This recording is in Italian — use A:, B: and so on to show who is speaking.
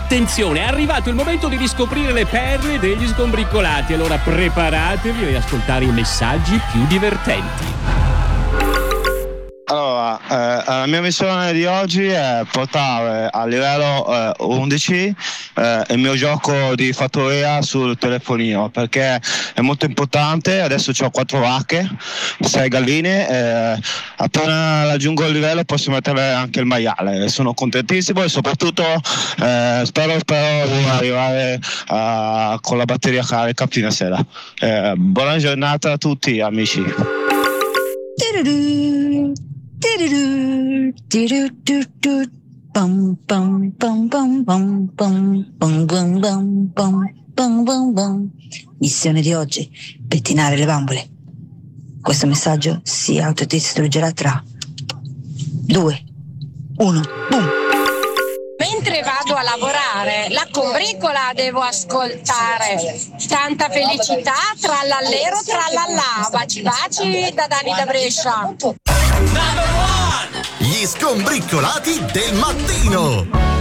A: Attenzione, è arrivato il momento di riscoprire le perle degli sgombricolati. Allora preparatevi ad ascoltare i messaggi più divertenti.
B: Allora, la mia missione di oggi è portare a livello 11 il mio gioco di fattoria sul telefonino, perché è molto importante. Adesso ho 4 vacche, 6 galline, appena raggiungo il livello posso mettere anche il maiale. Sono contentissimo e soprattutto spero di arrivare con la batteria carica fino a sera. Buona giornata a tutti amici.
C: Missione di oggi: pettinare le bambole. Questo messaggio si autodistruggerà tra 2, 1, boom.
D: Mentre vado a lavorare, la combricola devo ascoltare. Tanta felicità, trallallero, trallallà. Baci baci da Dani da Brescia.
E: Gli sgombricolati del mattino.